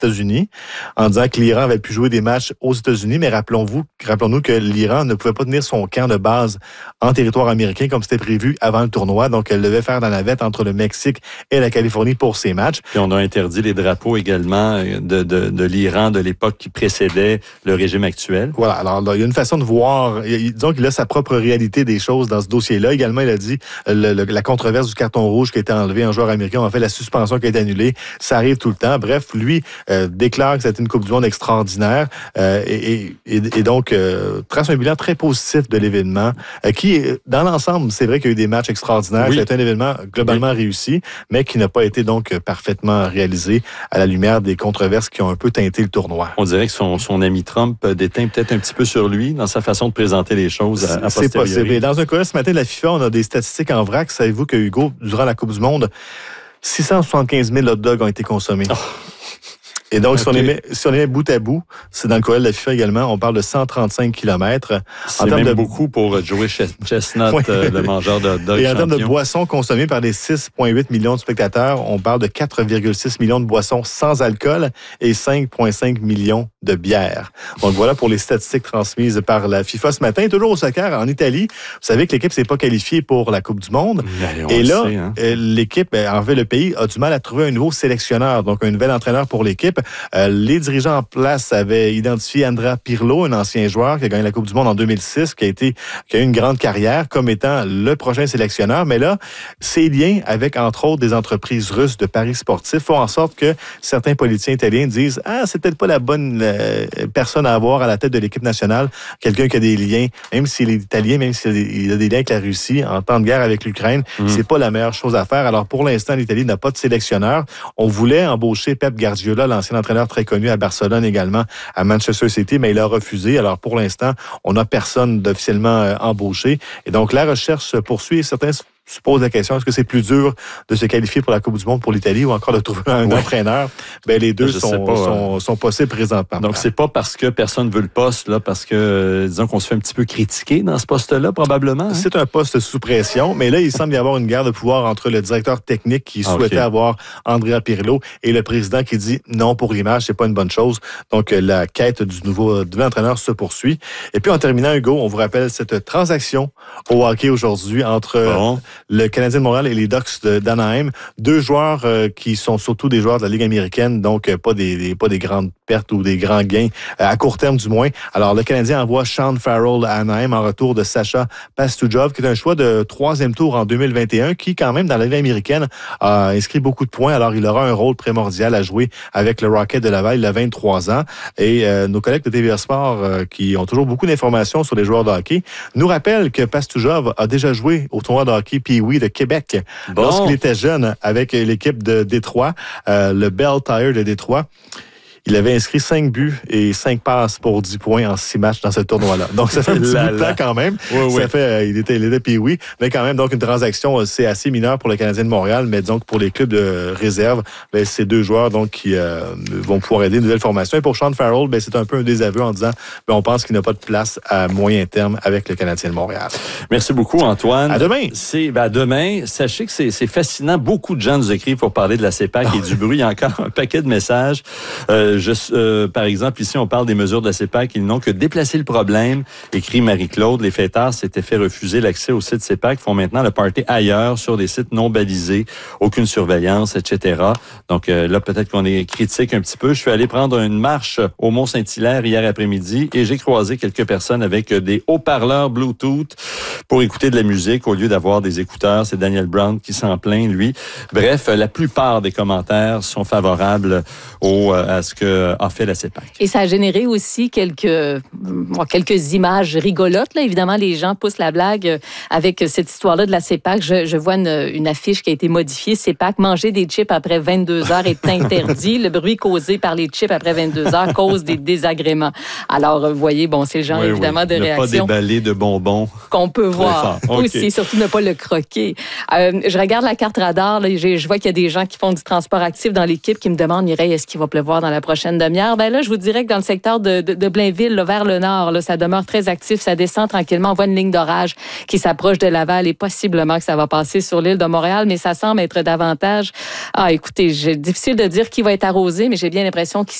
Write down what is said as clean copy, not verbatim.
États-Unis en disant que l'Iran avait pu jouer des matchs aux États-Unis, mais rappelons-nous que l'Iran ne pouvait pas tenir son camp de base en territoire américain comme c'était prévu avant le tournoi. Donc, elle devait faire la navette entre le Mexique et la Californie pour ces matchs. Puis on a interdit les drapeaux également de l'Iran de l'époque qui précédait le régime actuel. Voilà. Alors, là, il y a une façon de voir. Disons qu'il a sa propre réalité des choses dans ce dossier-là. Également, il a dit la controverse du carton rouge qui a été enlevé, un joueur américain, en fait, la suspension qui a été annulée. Ça arrive tout le temps. Bref, lui déclare que c'était une Coupe du Monde extraordinaire et donc trace un bilan très positif de l'événement qui, dans l'ensemble, c'est vrai qu'il y a eu des matchs extraordinaires. Oui. C'est un événement globalement réussi, mais qui n'a pas été donc parfaitement réalisé à la lumière des controverses qui ont un peu teinté le tournoi. On dirait que son ami Trump déteint peut-être un petit peu sur lui dans sa façon de présenter les choses à posteriori. C'est possible. Et dans un cas, ce matin de la FIFA, on a des statistiques en vrac. Savez-vous que, Hugo, durant la Coupe du Monde, 675 000 hot dogs ont été consommés. Oh. Et donc, si on les met bout à bout, c'est dans le courriel de la FIFA également, on parle de 135 km. C'est même beaucoup pour Joey Chestnut, oui. Le mangeur de hot dogs. Et en termes de boissons consommées par les 6,8 millions de spectateurs, on parle de 4,6 millions de boissons sans alcool et 5,5 millions de bières. Donc voilà pour les statistiques transmises par la FIFA ce matin. Toujours au soccer, en Italie, vous savez que l'équipe ne s'est pas qualifiée pour la Coupe du Monde. Et là, l'équipe, en fait, le pays a du mal à trouver un nouveau sélectionneur, donc un nouvel entraîneur pour l'équipe. Les dirigeants en place avaient identifié Andrea Pirlo, un ancien joueur qui a gagné la Coupe du Monde en 2006, qui a eu une grande carrière comme étant le prochain sélectionneur. Mais là, ses liens avec, entre autres, des entreprises russes de paris sportifs font en sorte que certains politiciens italiens disent « Ah, c'est peut-être pas la bonne personne à avoir à la tête de l'équipe nationale, quelqu'un qui a des liens, même s'il est italien, même s'il a des liens avec la Russie, en temps de guerre avec l'Ukraine, c'est pas la meilleure chose à faire. » Alors, pour l'instant, l'Italie n'a pas de sélectionneur. On voulait embaucher Pep Guardiola, l'ancien entraîneur très connu à Barcelone également, à Manchester City, mais il a refusé. Alors, pour l'instant, on n'a personne d'officiellement embauché. Et donc, la recherche se poursuit et certains se pose la question, est-ce que c'est plus dur de se qualifier pour la Coupe du Monde pour l'Italie ou encore de trouver un entraîneur? Ben, les deux sont possibles présentement. Donc, c'est pas parce que personne veut le poste, là, parce que, disons qu'on se fait un petit peu critiquer dans ce poste-là, probablement. Hein? C'est un poste sous pression, mais là, il semble y avoir une guerre de pouvoir entre le directeur technique qui souhaitait avoir Andrea Pirlo et le président qui dit non pour l'image, c'est pas une bonne chose. Donc, la quête du nouvel entraîneur se poursuit. Et puis, en terminant, Hugo, on vous rappelle cette transaction au hockey aujourd'hui entre le Canadien de Montréal et les Ducks d'Anaheim. Deux joueurs qui sont surtout des joueurs de la Ligue américaine, donc pas des grandes pertes ou des grands gains, à court terme du moins. Alors, le Canadien envoie Sean Farrell à Anaheim en retour de Sacha Pastujov, qui est un choix de 3e tour en 2021, qui, quand même, dans la Ligue américaine, a inscrit beaucoup de points. Alors, il aura un rôle primordial à jouer avec le Rocket de Laval. Il a 23 ans. Et nos collègues de TVA Sport, qui ont toujours beaucoup d'informations sur les joueurs de hockey, nous rappellent que Pastujov a déjà joué au tournoi de hockey Pee-Wee de Québec lorsqu'il était jeune avec l'équipe de Détroit, le Bell Tire de Détroit. Il avait inscrit 5 buts et 5 passes pour 10 points en 6 matchs dans ce tournoi-là. Donc, ça fait un petit bout de temps quand même. Oui. Ça fait, il était Pee-Wee. Mais quand même, donc, une transaction, c'est assez mineur pour le Canadien de Montréal. Mais donc, pour les clubs de réserve, ben, c'est deux joueurs donc qui vont pouvoir aider une nouvelle formation. Et pour Sean Farrell, ben, c'est un peu un désaveu en disant, ben, on pense qu'il n'a pas de place à moyen terme avec le Canadien de Montréal. Merci beaucoup, Antoine. À demain. À demain. Sachez que c'est fascinant. Beaucoup de gens nous écrivent pour parler de la CEPAQ et du bruit. Il y a encore un paquet de messages. Par exemple, ici, on parle des mesures de la CEPAQ. Ils n'ont que déplacé le problème, écrit Marie-Claude. Les fêtards s'étaient fait refuser l'accès au site CEPAQ, font maintenant le party ailleurs, sur des sites non balisés, aucune surveillance, etc. Donc là, peut-être qu'on est critique un petit peu. Je suis allé prendre une marche au Mont-Saint-Hilaire hier après-midi et j'ai croisé quelques personnes avec des haut-parleurs Bluetooth pour écouter de la musique au lieu d'avoir des écouteurs. C'est Daniel Brown qui s'en plaint, lui. Bref, la plupart des commentaires sont favorables à ce que a fait la CEPAQ. Et ça a généré aussi quelques images rigolotes. Là. Évidemment, les gens poussent la blague avec cette histoire-là de la CEPAQ. Je vois une affiche qui a été modifiée. CEPAQ, manger des chips après 22 heures est interdit. Le bruit causé par les chips après 22 heures cause des désagréments. Alors, vous voyez, bon, c'est le genre, évidemment, de réaction. Ne pas déballer de bonbons. Qu'on peut voir. Aussi, surtout ne pas le croquer. Je regarde la carte radar. Là, je vois qu'il y a des gens qui font du transport actif dans l'équipe qui me demandent, Mireille, est-ce qu'il va pleuvoir dans la prochaine prochaine demi-heure. Ben là, je vous dirais que dans le secteur de Blainville, là, vers le nord, là, ça demeure très actif. Ça descend tranquillement. On voit une ligne d'orage qui s'approche de Laval et possiblement que ça va passer sur l'île de Montréal, mais ça semble être davantage... écoutez, difficile de dire qui va être arrosé, mais j'ai bien l'impression qu'ici,